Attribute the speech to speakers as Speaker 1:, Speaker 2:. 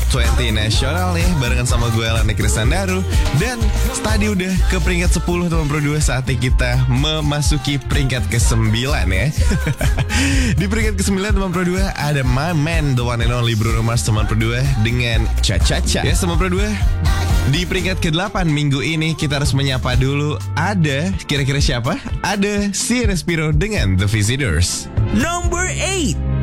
Speaker 1: Top 20 Nasional nih, barengan sama gue Lani Krisandaru. Dan tadi udah ke peringkat 10 teman Pro 2, saatnya kita memasuki peringkat ke-9 ya. Di peringkat ke-9 teman Pro 2 ada my man, the one and only Bruno Mars teman Pro 2 dengan Cha Cha Cha. Ya teman Pro 2, di peringkat ke-8 minggu ini kita harus menyapa dulu. Ada kira-kira siapa? Ada si Respiro dengan The Visitors.
Speaker 2: Number 8.